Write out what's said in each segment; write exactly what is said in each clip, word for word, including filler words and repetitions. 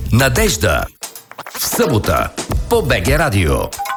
Надежда. В събота по БГ Радио.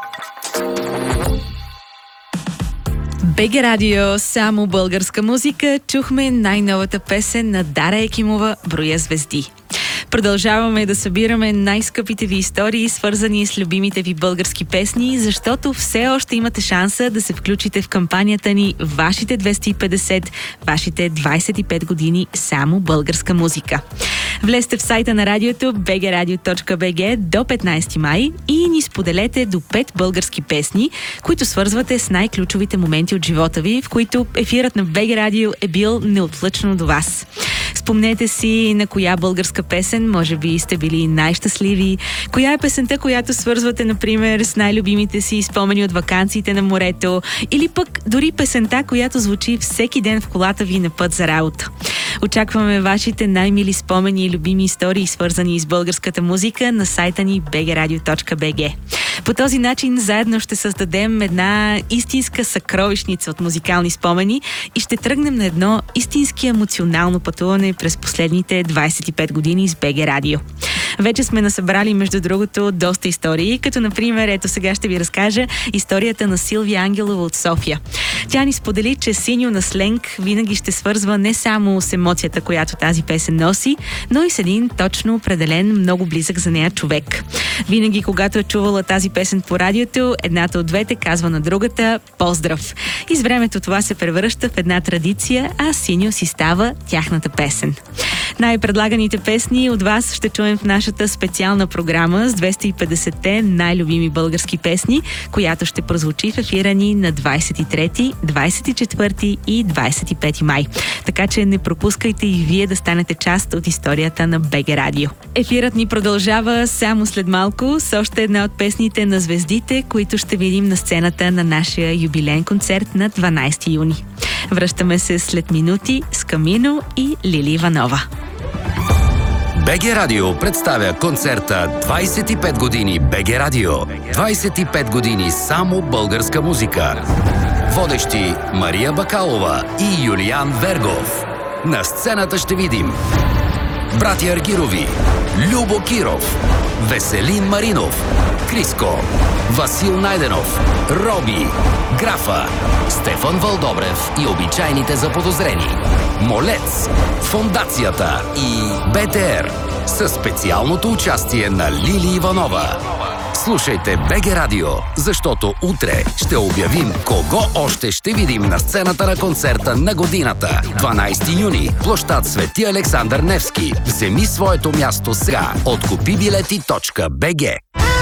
БГ Радио, само българска музика. Чухме най-новата песен на Дара Екимова "Броя звезди". Продължаваме да събираме най-скъпите ви истории, свързани с любимите ви български песни, защото все още имате шанса да се включите в кампанията ни "Вашите двеста и петдесет, вашите двайсет и пет години само българска музика". Влезте в сайта на радиото би джи радио точка би джи до петнайсети май и ни споделете до пет български песни, които свързвате с най-ключовите моменти от живота ви, в които ефирът на БГ Радио е бил неотлъчно до вас. Спомнете си на коя българска песен може би сте били най-щастливи, коя е песента, която свързвате, например, с най-любимите си спомени от ваканциите на морето, или пък дори песента, която звучи всеки ден в колата ви на път за работа. Очакваме вашите най-мили спомени и любими истории, свързани с българската музика, на сайта ни би джи радио точка би джи. По този начин заедно ще създадем една истинска съкровищница от музикални спомени и ще тръгнем на едно истински емоционално пътуване през последните двайсет и пет години с БГ Радио. Вече сме насъбрали, между другото, доста истории, като например, ето сега ще ви разкажа историята на Силвия Ангелова от София. Тя ни сподели, че "Синьо" на сленг винаги ще свързва не само с емоцията, която тази песен носи, но и с един точно определен, много близък за нея човек. Винаги, когато е чувала тази песен по радиото, едната от двете казва на другата "Поздрав". И с времето това се превръща в една традиция, а "Синьо" си става тяхната песен. Най-предлаганите песни от вас ще чуем в нашата специална програма с двеста и петдесетте най-любими български песни, която ще прозвучи в ефира ни на двайсет и трети, двайсет и четвърти и двайсет и пети май. Така че не пропускайте и вие да станете част от историята на БГ Радио. Ефирът ни продължава само след малко с още една от песните на звездите, които ще видим на сцената на нашия юбилеен концерт на дванайсети юни. Връщаме се след минути с Камино и Лили Иванова. БГ Радио представя концерта двайсет и пет години БГ Радио. двайсет и пет години само българска музика. Водещи Мария Бакалова и Юлиан Вергов. На сцената ще видим братя Аргирови, Любо Киров, Веселин Маринов, Криско, Васил Найденов, Роби, Графа, Стефан Вълдобрев и обичайните заподозрени, Молец, Фондацията и БТР със специалното участие на Лили Иванова. Слушайте БГ Радио, защото утре ще обявим кого още ще видим на сцената на концерта на годината. дванайсети юни, площад Свети Александър Невски. Вземи своето място сега от купи билети точка би джи.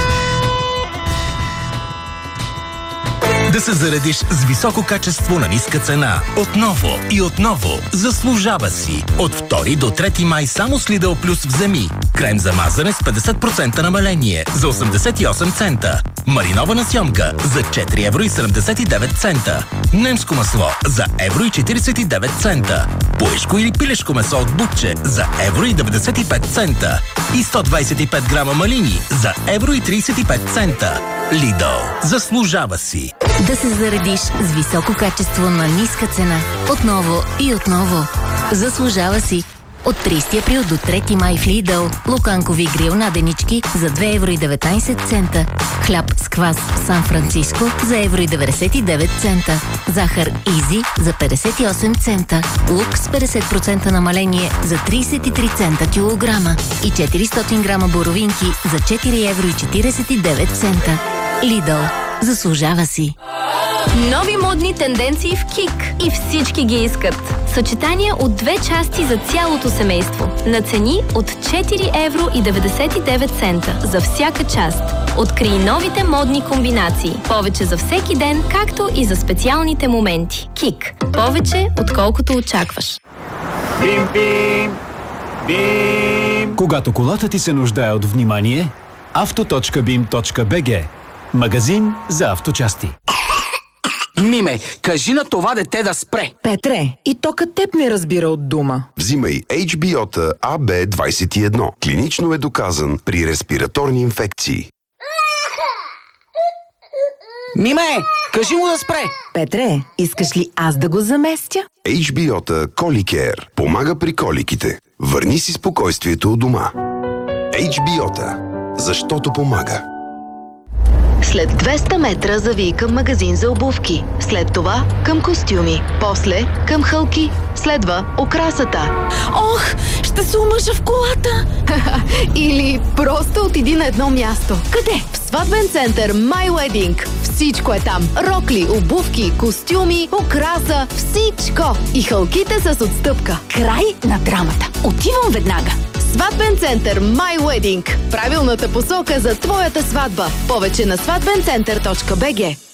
Да се заредиш с високо качество на ниска цена. Отново и отново. Заслужава си. От втори до трети май само с Lidl Plus вземи. Крем за мазане с петдесет процента намаление за осемдесет и осем цента. Маринована сьомга за четири евро и седемдесет и девет цента. Немско масло за евро и четирийсет и девет цента. Пуешко или пилешко месо от бутче за евро и деветдесет и пет цента. И сто двайсет и пет грама малини за евро и трийсет и пет цента. Lidl. Заслужава си. Да се заредиш с високо качество на ниска цена. Отново и отново. Заслужава си. От трийсети април до трети май в Lidl луканкови грил наденички за две евро и деветнайсет цента. Хляб с квас Сан Франциско за евро и деветдесет и девет цента. Захар Изи за петдесет и осем цента. Лук с петдесет процента намаление за трийсет и три цента килограма. И четиристотин грама боровинки за четири евро и четирийсет и девет цента. Lidl. Заслужава си. Нови модни тенденции в КИК и всички ги искат. Съчетание от две части за цялото семейство. На цени от четири евро и деветдесет и девет цента за всяка част. Открий новите модни комбинации. Повече за всеки ден, както и за специалните моменти. КИК. Повече, отколкото очакваш. Бим, бим, бим. Когато колата ти се нуждае от внимание, авто точка бим точка би джи. Магазин за авточасти. Миме, кажи на това дете да спре. Петре, и тока теб не разбира от дума. Взимай Ейч Би О-та А Б двайсет и едно. Клинично е доказан при респираторни инфекции. Миме, кажи му да спре. Петре, искаш ли аз да го заместя? Ейч Би О-та Коликер помага при коликите. Върни си спокойствието у дома. Ейч Би О-та. Защото помага. След двеста метра завий към магазин за обувки. След това към костюми. После към хълки. Следва окрасата. Ох, ще се омъжа в колата! Или просто отиди на едно място. Къде? В сватбен център My Wedding. Всичко е там. Рокли, обувки, костюми, окраса, всичко. И хълките с отстъпка. Край на драмата. Отивам веднага. Сватбен център My Wedding. Правилната посока за твоята сватба. Повече на сватбен център точка би джи.